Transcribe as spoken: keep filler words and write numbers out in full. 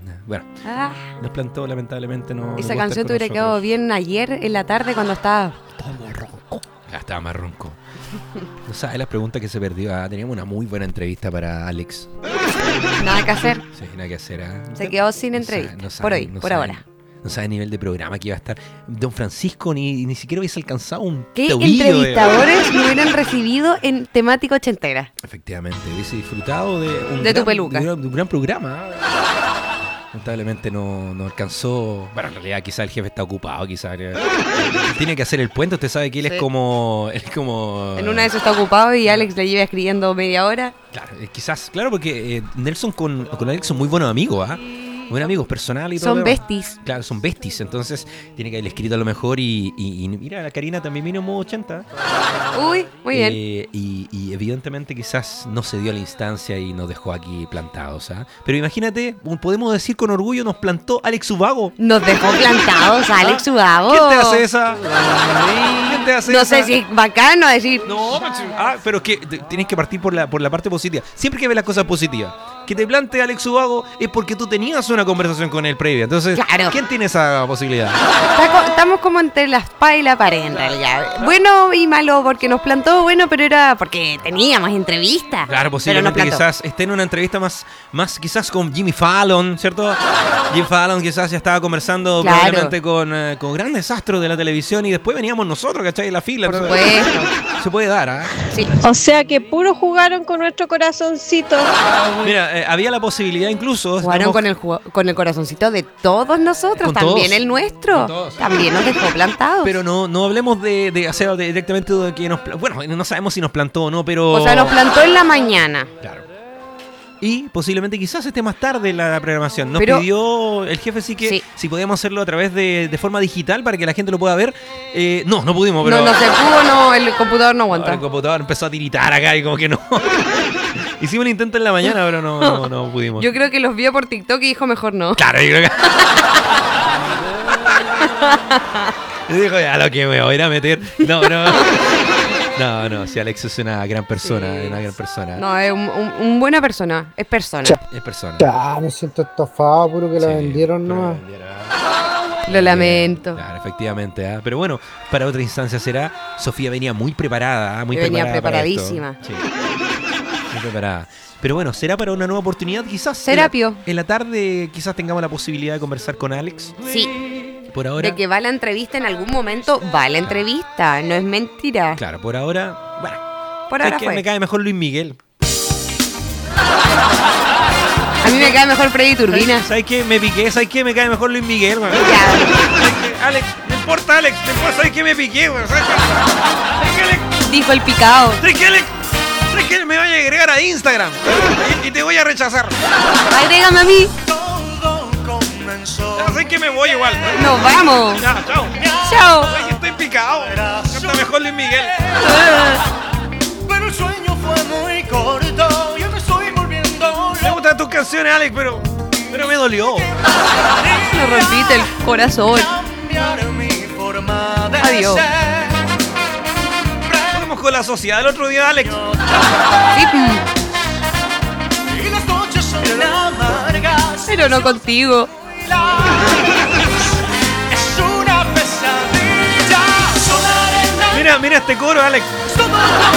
Bueno, Ah, nos plantó, lamentablemente no. esa no canción te hubiera quedado bien ayer en la tarde cuando estaba... Ya estaba más ronco. No sabes las preguntas que se perdió. Ah, teníamos una muy buena entrevista para Alex. Nada que hacer. Sí, nada que hacer. ¿Ah? Se quedó sin No entrevista. sabe- no sabe- por hoy, no por sabe- ahora. No sabe el nivel de programa que iba a estar. Don Francisco ni, ni siquiera hubiese alcanzado un ¿Qué tobillo de- entrevistadores me hubieran recibido en temática ochentera? Efectivamente, hubiese disfrutado de un, De tu gran, peluca. de un, de un gran programa. Lamentablemente no, no alcanzó. Bueno, en realidad quizá el jefe está ocupado, quizá eh, tiene que hacer el puente. Usted sabe que él Sí. es como, él es como. En una de esas está ocupado y Alex le lleva escribiendo media hora. Claro, eh, quizás, claro, porque eh, Nelson con, con Alex son muy buenos amigos, ¿ah? Buenos amigos personales y todo. Son lo demás. besties. Claro, son besties, entonces tiene que haber escrito a lo mejor y, y, y mira, la Karina también vino en modo ochenta. Uy, muy bien. Eh, y, y evidentemente quizás no se dio la instancia y nos dejó aquí plantados, ¿ah? Pero imagínate, podemos decir con orgullo, nos plantó Alex Ubago. Nos dejó plantados Alex Ubago. ¿Quién te hace esa? ¿Quién te hace No esa? sé si es bacano decir. No, pues, ah, pero es que te- tienes que partir por la, por la parte positiva. Siempre que ves las cosas positivas. Que te plante Alex Ubago es porque tú tenías una conversación con él previa. Entonces, Claro. ¿quién tiene esa posibilidad? Está co- Estamos como entre la espada y la pared en realidad. Bueno y malo porque nos plantó, bueno, pero era porque teníamos entrevista. Claro, Pero nos posiblemente plantó. quizás esté en una entrevista más, más quizás con Jimmy Fallon, ¿cierto? Jimmy Fallon quizás ya estaba conversando Claro. probablemente con, eh, con grandes astros de la televisión y después veníamos nosotros, ¿cachai? En la fila. Por Entonces, supuesto. se puede dar, ¿ah? Sí. O sea que puro jugaron con nuestro corazoncito. Mira, eh, había la posibilidad incluso... Jugaron estamos- con el, ju- con el corazoncito de todos nosotros, Con también todos. el nuestro. Con todos. También nos dejó plantados. Pero no, no hablemos de, de hacer de- directamente de que nos... pla- Bueno, no sabemos si nos plantó o no, pero... O sea, nos plantó en la mañana. Claro. Y posiblemente quizás esté más tarde la programación. Nos Pero- pidió el jefe sí que Sí. si podíamos hacerlo a través de, de forma digital para que la gente lo pueda ver. Eh, no, no pudimos, pero... No, no se pudo, no, el computador no Ahora aguanta. el computador empezó a tiritar acá y como que no. Hicimos un intento en la mañana, pero no, no, no pudimos. Yo creo que los vio por TikTok y dijo mejor no. Claro, yo creo que... Y dijo, ya lo que me voy a ir a meter. No, no. No, no, si Alex es una gran persona, Sí. una gran persona. No, es un, un- un buena persona, es persona. Es persona. Ya, me siento estafado, puro que la Sí, vendieron pero nomás. la vendieron. Lo lamento. Claro, efectivamente. ¿ah? Pero bueno, para otra instancia será. Sofía venía muy preparada, ¿ah? muy Yo venía preparada para esto. preparadísima. Sí. Muy preparada. Pero bueno, será para una nueva oportunidad, quizás. Serapio. En la, en la tarde, quizás tengamos la posibilidad de conversar con Alex. Sí, Por ahora. de que va la entrevista en algún momento, va la entrevista, no es mentira. Claro, por ahora. Bueno, Por es ahora que fue. me cae mejor Luis Miguel. A mí me cae mejor Freddy Turbina. ¿Sabes qué? Me piqué. ¿Sabes qué? Me cae mejor Luis Miguel, weón. Ya. ¿Sabes qué? Alex, no importa, Alex. No importa, ¿sabes qué? Me piqué, weón. ¿Sabes qué? ¿Sabes qué, Alex? Dijo el picado. ¿Sabes qué, Alex? ¿Sabes qué? Me vaya a agregar a Instagram y, y te voy a rechazar. Agrégame a mí. Ya, ¿sabes qué? Me voy igual. Nos vamos. Ya, chao. Chao. Ay, estoy picado. Canta mejor Luis Miguel. Pero el sueño fue muy corto. Yo me estoy volviendo Me loco. gustan tus canciones, Alex, pero, pero me dolió. Me repite el corazón. Cambiar mi forma de Adiós. ser. Fuimos con la sociedad el otro día, Alex. Sí, mm, Y las noches son amargas. pero no contigo. Es una pesadilla. Sonar en la Mira, mira este coro, Alex. todo